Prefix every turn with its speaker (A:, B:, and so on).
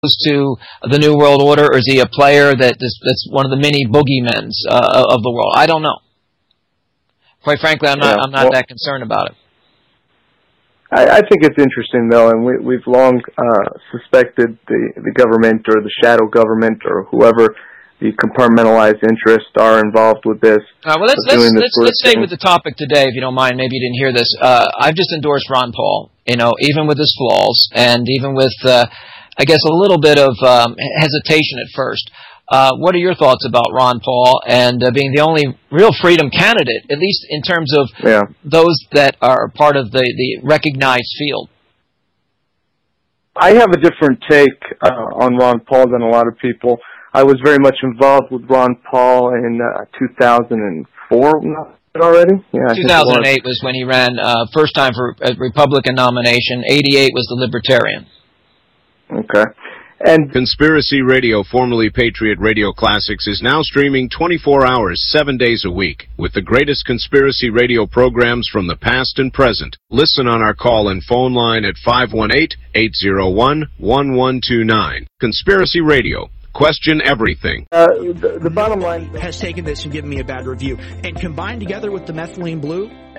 A: to the New World Order, or is he a player that's one of the many boogeymen of the world? I don't know. Quite frankly, I'm not that concerned about it.
B: I think it's interesting, though, and we've long suspected the government or the shadow government or whoever the compartmentalized interests are involved with this.
A: Well, let's stay with the topic today, if you don't mind. Maybe you didn't hear this. I've just endorsed Ron Paul, even with his flaws and even with, I guess, a little bit of hesitation at first. What are your thoughts about Ron Paul and being the only real freedom candidate, at least in terms of those that are part of the recognized field?
B: I have a different take on Ron Paul than a lot of people. I was very much involved with Ron Paul in 2004 already. Yeah,
A: 2008 was when he ran first time for a Republican nomination. 88 was the Libertarian.
B: Okay. And
C: Conspiracy Radio, formerly Patriot Radio Classics, is now streaming 24 hours, 7 days a week, with the greatest conspiracy radio programs from the past and present. Listen on our call and phone line at 518-801-1129. Conspiracy Radio. Question everything.
B: The bottom line
D: has taken this and given me a bad review. And combined together with the methylene blue,